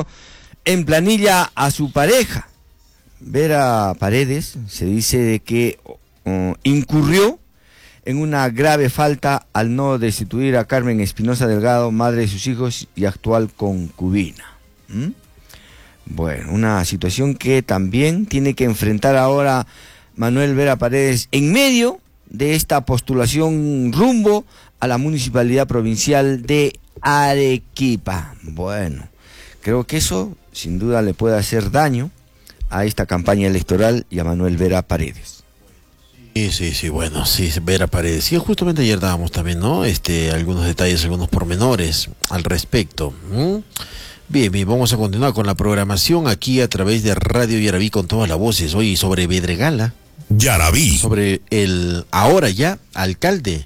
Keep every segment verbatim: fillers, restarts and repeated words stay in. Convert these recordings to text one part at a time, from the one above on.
puesto en planilla a su pareja. Vera Paredes se dice de que uh, incurrió en una grave falta al no destituir a Carmen Espinosa Delgado, madre de sus hijos y actual concubina. ¿Mm? Bueno, una situación que también tiene que enfrentar ahora Manuel Vera Paredes en medio de esta postulación rumbo a la Municipalidad Provincial de Arequipa. Bueno, creo que eso sin duda le puede hacer daño a esta campaña electoral y a Manuel Vera Paredes. Sí, sí, sí, bueno, sí, Vera Paredes. Y justamente ayer dábamos también, ¿no? Este, algunos detalles, algunos pormenores al respecto. ¿Mm? Bien, bien, vamos a continuar con la programación aquí a través de Radio Yarabí con todas las voces. Hoy sobre Bedregala. Yarabí. Sobre el ahora ya alcalde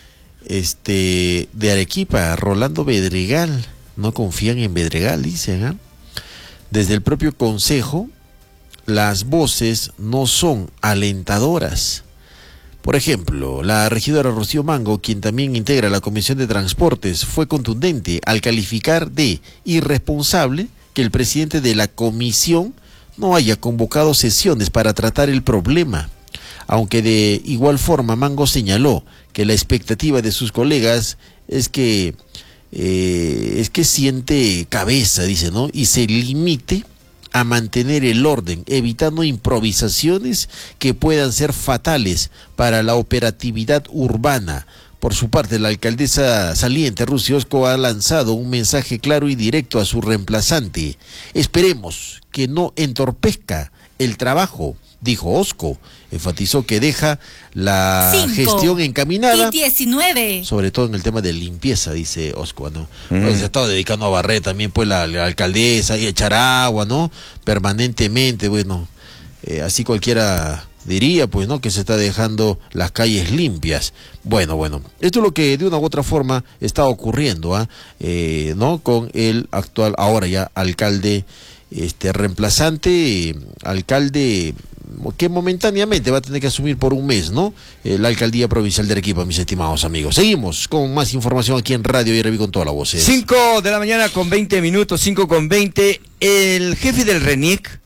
este de Arequipa, Rolando Bedregal. No confían en Bedregal, dicen, ¿eh? Desde el propio consejo, las voces no son alentadoras. Por ejemplo, la regidora Rocío Mango, quien también integra la Comisión de Transportes, fue contundente al calificar de irresponsable que el presidente de la comisión no haya convocado sesiones para tratar el problema. Aunque de igual forma Mango señaló que la expectativa de sus colegas es que eh, es que siente cabeza, dice, ¿no? Y se limite a mantener el orden, evitando improvisaciones que puedan ser fatales para la operatividad urbana. Por su parte, la alcaldesa saliente, Rusi Osco, ha lanzado un mensaje claro y directo a su reemplazante. Esperemos que no entorpezca el trabajo, dijo Osco. Enfatizó que deja la Cinco gestión encaminada. Y diecinueve. Sobre todo en el tema de limpieza, dice Osco, ¿no? Mm. Pues se ha estado dedicando a barrer también, pues, la, la alcaldesa y echar agua, ¿no? Permanentemente, bueno, eh, así cualquiera diría, pues, ¿no? Que se está dejando las calles limpias. Bueno, bueno, esto es lo que de una u otra forma está ocurriendo, ¿ah? ¿eh? ¿No? Con el actual, ahora ya alcalde, este, reemplazante, eh, alcalde que momentáneamente va a tener que asumir por un mes, ¿no? Eh, la alcaldía provincial de Arequipa, mis estimados amigos. Seguimos con más información aquí en Radio Yarabí con toda la voz. cinco de la mañana con veinte minutos, cinco con veinte. El jefe del RENIEC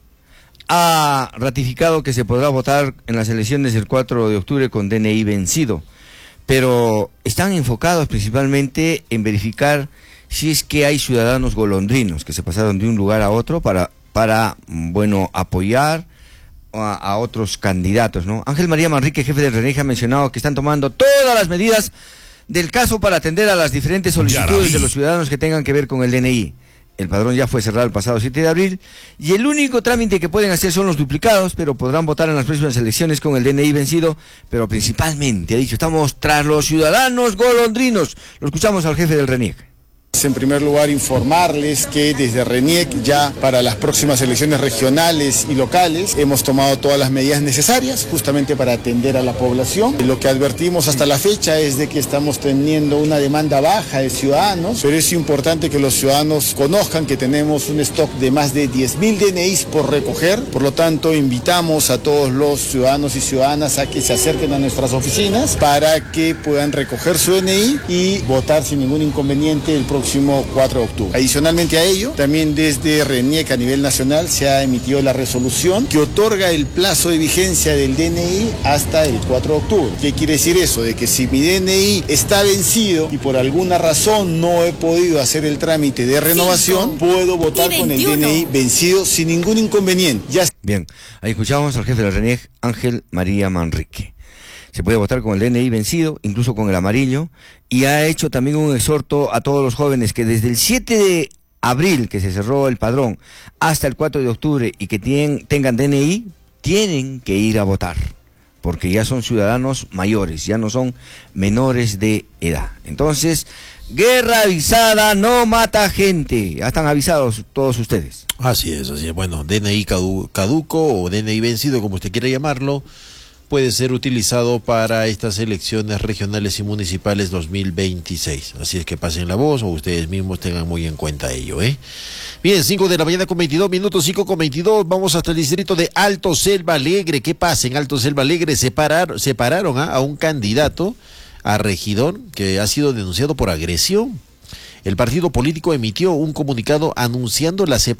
ha ratificado que se podrá votar en las elecciones del cuatro de octubre con D N I vencido, pero están enfocados principalmente en verificar si es que hay ciudadanos golondrinos que se pasaron de un lugar a otro para, para bueno, apoyar A, a otros candidatos, ¿no? Ángel María Manrique, jefe del RENIEC, ha mencionado que están tomando todas las medidas del caso para atender a las diferentes solicitudes de los ciudadanos que tengan que ver con el D N I. El padrón ya fue cerrado el pasado siete de abril y el único trámite que pueden hacer son los duplicados, pero podrán votar en las próximas elecciones con el D N I vencido, pero principalmente, ha dicho, estamos tras los ciudadanos golondrinos. Lo escuchamos al jefe del RENIEC. En primer lugar, informarles que desde RENIEC ya para las próximas elecciones regionales y locales hemos tomado todas las medidas necesarias justamente para atender a la población. Lo que advertimos hasta la fecha es de que estamos teniendo una demanda baja de ciudadanos, pero es importante que los ciudadanos conozcan que tenemos un stock de más de diez mil D N Is por recoger. Por lo tanto, invitamos a todos los ciudadanos y ciudadanas a que se acerquen a nuestras oficinas para que puedan recoger su D N I y votar sin ningún inconveniente el próximo cuatro de octubre. Adicionalmente a ello, también desde RENIEC a nivel nacional se ha emitido la resolución que otorga el plazo de vigencia del D N I hasta el cuatro de octubre. ¿Qué quiere decir eso? De que si mi D N I está vencido y por alguna razón no he podido hacer el trámite de renovación, Cinco. puedo votar con el D N I vencido sin ningún inconveniente. Ya... Bien, ahí escuchamos al jefe del RENIEC, Ángel María Manrique. Se puede votar con el D N I vencido, incluso con el amarillo, y ha hecho también un exhorto a todos los jóvenes que desde el siete de abril, que se cerró el padrón, hasta el cuatro de octubre, y que tienen, tengan D N I, tienen que ir a votar, porque ya son ciudadanos mayores, ya no son menores de edad. Entonces, guerra avisada no mata gente. Ya están avisados todos ustedes. Así es, así es. Bueno, D N I cadu caduco o D N I vencido, como usted quiera llamarlo, puede ser utilizado para estas elecciones regionales y municipales dos mil veintiséis. Así es que pasen la voz o ustedes mismos tengan muy en cuenta ello, ¿eh? Bien, cinco de la mañana con veintidós minutos, cinco con veintidós, vamos hasta el distrito de Alto Selva Alegre. ¿Qué pasa? En Alto Selva Alegre separaron, separaron ¿eh? a un candidato a regidor que ha sido denunciado por agresión. El partido político emitió un comunicado anunciando la separación